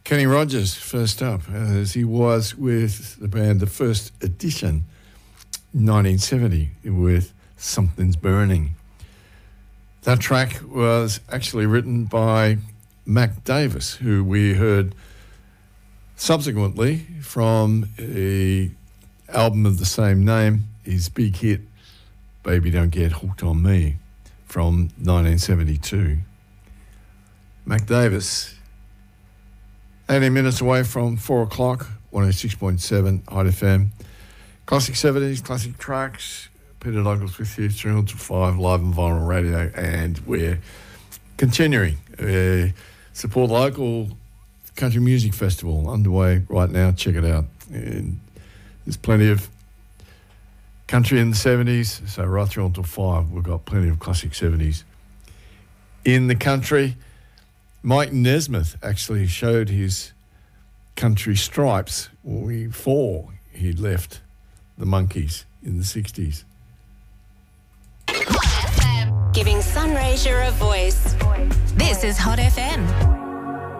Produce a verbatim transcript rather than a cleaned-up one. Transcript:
Kenny Rogers, first up, as he was with the band The First Edition, nineteen seventy, with Something's Burning. That track was actually written by Mac Davis, who we heard subsequently from the album of the same name, his big hit, Baby Don't Get Hooked on Me, from nineteen seventy-two. Mac Davis, eighteen minutes away from four o'clock, one oh six point seven Hot F M. Classic seventies, classic tracks. Peter Douglas with you, three hundred to five, live and vinyl radio, and we're continuing. Uh, support local country music festival underway right now. Check it out. And there's plenty of country in the seventies, so right through until five, we've got plenty of classic seventies in the country. Mike Nesmith actually showed his country stripes before he left the Monkees in the sixties. Giving Sunraysia a voice. This is Hot F M.